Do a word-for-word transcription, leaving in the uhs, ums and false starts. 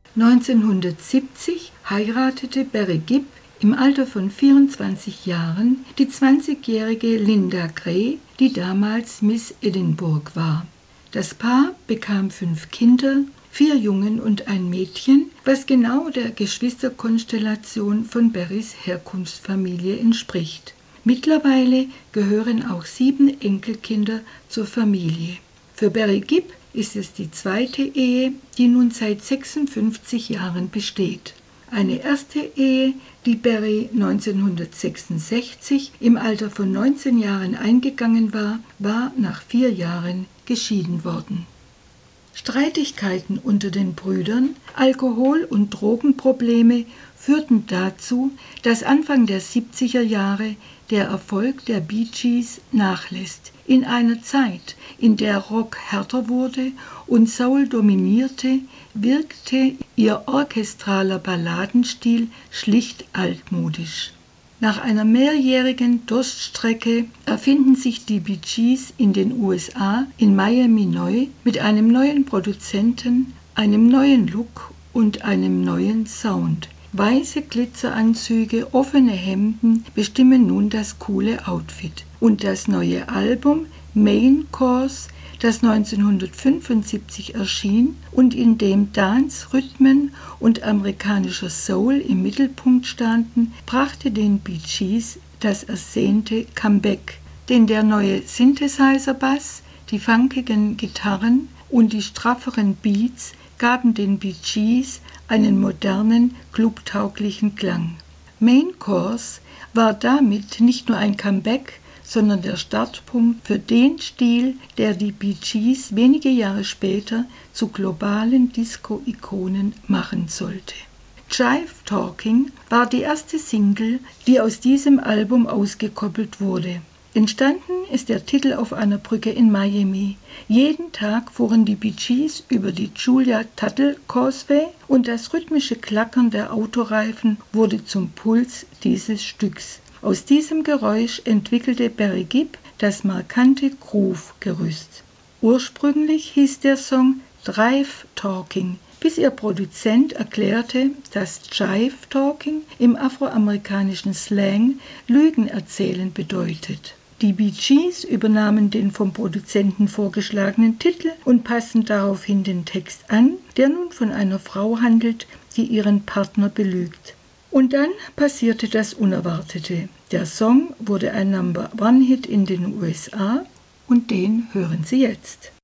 neunzehnhundertsiebzig heiratete Barry Gibb im Alter von vierundzwanzig Jahren die zwanzigjährige Linda Gray, die damals Miss Edinburgh war. Das Paar bekam fünf Kinder, vier Jungen und ein Mädchen, was genau der Geschwisterkonstellation von Barrys Herkunftsfamilie entspricht. Mittlerweile gehören auch sieben Enkelkinder zur Familie. Für Barry Gibb ist es die zweite Ehe, die nun seit sechsundfünfzig Jahren besteht. Eine erste Ehe, die Barry neunzehnhundertsechsundsechzig im Alter von neunzehn Jahren eingegangen war, war nach vier Jahren geschieden worden. Streitigkeiten unter den Brüdern, Alkohol- und Drogenprobleme führten dazu, dass Anfang der siebziger Jahre der Erfolg der Bee Gees nachlässt. In einer Zeit, in der Rock härter wurde und Soul dominierte, wirkte ihr orchestraler Balladenstil schlicht altmodisch. Nach einer mehrjährigen Durststrecke erfinden sich die Bee Gees in den U S A in Miami neu mit einem neuen Produzenten, einem neuen Look und einem neuen Sound. Weiße Glitzeranzüge, offene Hemden bestimmen nun das coole Outfit. Und das neue Album Main Course, das neunzehnhundertfünfundsiebzig erschien und in dem Dance, Rhythmen und amerikanischer Soul im Mittelpunkt standen, brachte den Bee Gees das ersehnte Comeback. Denn der neue Synthesizer-Bass, die funkigen Gitarren und die strafferen Beats gaben den Bee Gees einen modernen, clubtauglichen Klang. Main Course war damit nicht nur ein Comeback, sondern der Startpunkt für den Stil, der die Bee Gees wenige Jahre später zu globalen Disco-Ikonen machen sollte. Jive Talking war die erste Single, die aus diesem Album ausgekoppelt wurde. Entstanden ist der Titel auf einer Brücke in Miami. Jeden Tag fuhren die Bee Gees über die Julia Tuttle Causeway und das rhythmische Klackern der Autoreifen wurde zum Puls dieses Stücks. Aus diesem Geräusch entwickelte Barry Gibb das markante Groove-Gerüst. Ursprünglich hieß der Song Drive Talking, bis ihr Produzent erklärte, dass Jive Talking im afroamerikanischen Slang Lügen erzählen bedeutet. Die Bee Gees übernahmen den vom Produzenten vorgeschlagenen Titel und passten daraufhin den Text an, der nun von einer Frau handelt, die ihren Partner belügt. Und dann passierte das Unerwartete. Der Song wurde ein Number-One-Hit in den U S A und den hören Sie jetzt.